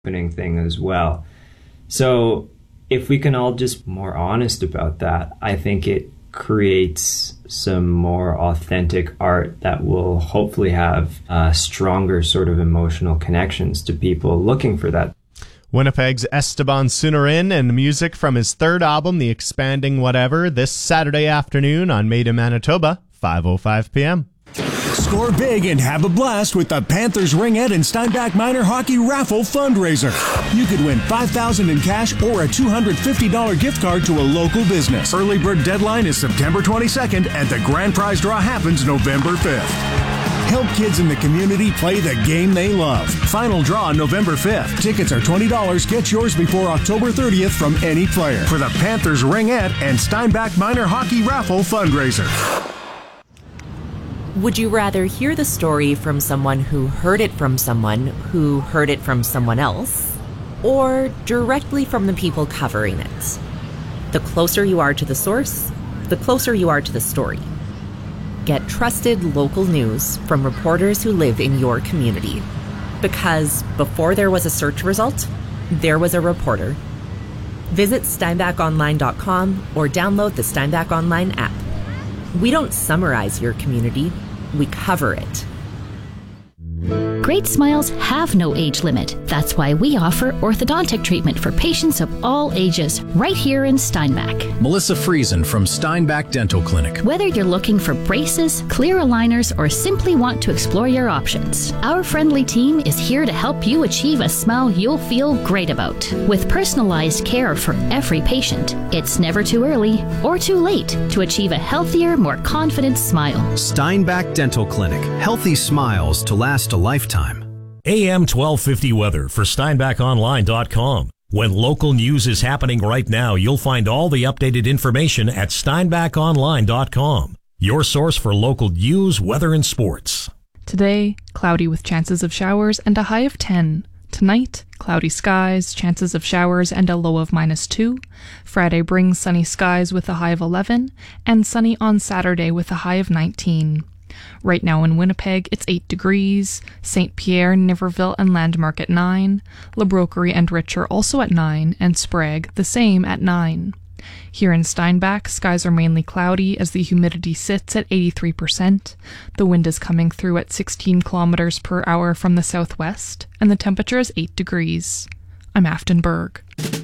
happening thing as well. So if we can all just be more honest about that, I think it creates some more authentic art that will hopefully have stronger sort of emotional connections to people looking for that. Winnipeg's Esteban Sunarin and music from his third album, The Expanding Whatever, this Saturday afternoon on Made in Manitoba, 5:05 p.m. Score big and have a blast with the Panthers Ringette and Steinbach Minor Hockey Raffle fundraiser. You could win $5,000 in cash or a $250 gift card to a local business. Early bird deadline is September 22nd, and the grand prize draw happens November 5th. Help kids in the community play the game they love. Final draw November 5th. Tickets are $20. Get yours before October 30th from any player for the Panthers Ringette and Steinbach Minor Hockey Raffle fundraiser. Would you rather hear the story from someone who heard it from someone who heard it from someone else, or directly from the people covering it? The closer you are to the source, the closer you are to the story. Get trusted local news from reporters who live in your community. Because before there was a search result, there was a reporter. Visit steinbachonline.com or download the Steinbach Online app. We don't summarize your community, we cover it. Great smiles have no age limit. That's why we offer orthodontic treatment for patients of all ages, right here in Steinbach. Melissa Friesen from Steinbach Dental Clinic. Whether you're looking for braces, clear aligners, or simply want to explore your options, our friendly team is here to help you achieve a smile you'll feel great about. With personalized care for every patient, it's never too early or too late to achieve a healthier, more confident smile. Steinbach Dental Clinic. Healthy smiles to last a lifetime. AM 1250 weather for SteinbachOnline.com. When local news is happening right now, you'll find all the updated information at SteinbachOnline.com. Your source for local news, weather, and sports. Today, cloudy with chances of showers and a high of 10. Tonight, cloudy skies, chances of showers, and a low of -2. Friday brings sunny skies with a high of 11, and sunny on Saturday with a high of 19. Right now in Winnipeg, it's 8 degrees, St. Pierre, Niverville, and Landmark at 9, La Broquerie and Richer also at 9, and Sprague the same at 9. Here in Steinbach, skies are mainly cloudy as the humidity sits at 83%, the wind is coming through at 16 kilometers per hour from the southwest, and the temperature is 8 degrees. I'm Afton Berg.